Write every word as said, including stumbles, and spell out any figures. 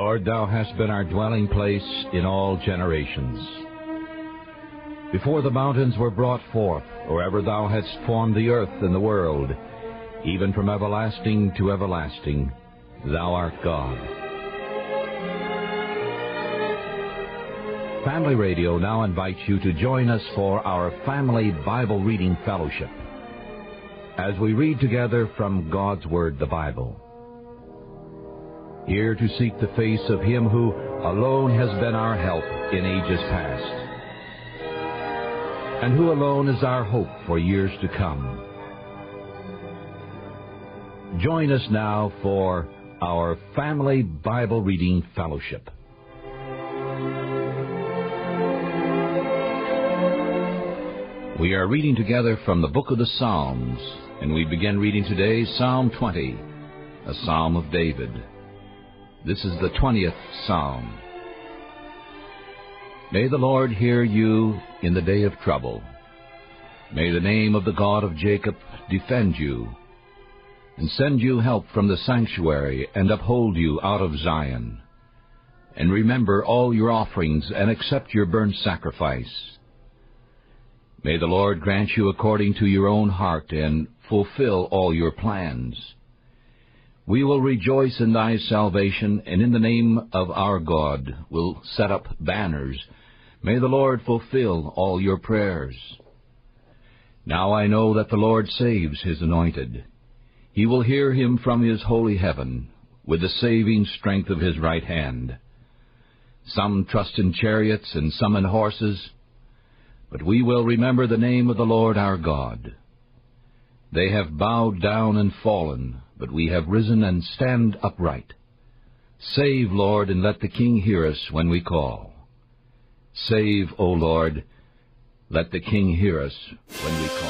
Lord, Thou hast been our dwelling place in all generations. Before the mountains were brought forth, or ever Thou hadst formed the earth and the world, even from everlasting to everlasting, Thou art God. Family Radio now invites you to join us for our Family Bible Reading Fellowship, as we read together from God's Word, the Bible. Here to seek the face of Him who alone has been our help in ages past, and who alone is our hope for years to come. Join us now for our Family Bible Reading Fellowship. We are reading together from the book of the Psalms, and we begin reading today Psalm twenty, a psalm of David. This is the twentieth Psalm. May the Lord hear you in the day of trouble. May the name of the God of Jacob defend you, and send you help from the sanctuary, and uphold you out of Zion. And remember all your offerings, and accept your burnt sacrifice. May the Lord grant you according to your own heart, and fulfill all your plans. We will rejoice in thy salvation, and in the name of our God will set up banners. May the Lord fulfill all your prayers. Now I know that the Lord saves his anointed. He will hear him from his holy heaven, with the saving strength of his right hand. Some trust in chariots, and some in horses, but we will remember the name of the Lord our God. They have bowed down and fallen, but we have risen and stand upright. Save, Lord, and let the King hear us when we call. Save, O Lord, let the King hear us when we call.